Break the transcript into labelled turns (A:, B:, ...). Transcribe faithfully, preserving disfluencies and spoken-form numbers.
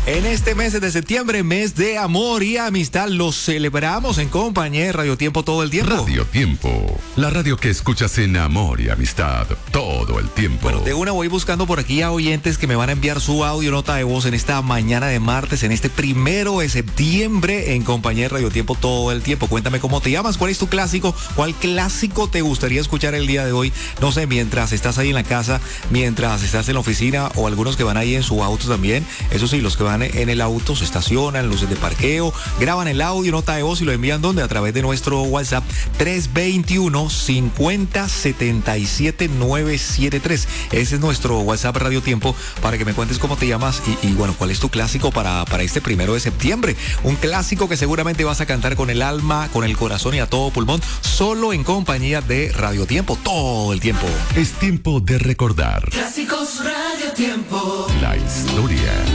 A: En este mes de septiembre, mes de amor y amistad, lo celebramos en compañía de Radio Tiempo todo el tiempo.
B: Radio Tiempo, la radio que escuchas en amor y amistad todo el tiempo.
A: Bueno, de una voy buscando por aquí a oyentes que me van a enviar su audio nota de voz en esta mañana de martes, en este primero de septiembre, en compañía de Radio Tiempo todo el tiempo. Cuéntame cómo te llamas, cuál es tu clásico, cuál clásico te gustaría escuchar el día de hoy. No sé, mientras estás ahí en la casa, mientras estás en la oficina, o algunos que van ahí en su auto también. Eso sí, los que van en el auto se estacionan, luces de parqueo, graban el audio, nota de voz y lo envían ¿dónde? A través de nuestro WhatsApp tres dos uno, cinco cero, siete siete nueve siete tres. Ese es nuestro WhatsApp Radio Tiempo para que me cuentes cómo te llamas y, y bueno, cuál es tu clásico para, para este primero de septiembre. Un clásico que seguramente vas a cantar con el alma, con el corazón y a todo pulmón, solo en compañía de Radio Tiempo todo el tiempo.
B: Es tiempo de recordar.
C: Clásicos Radio Tiempo.
B: La historia.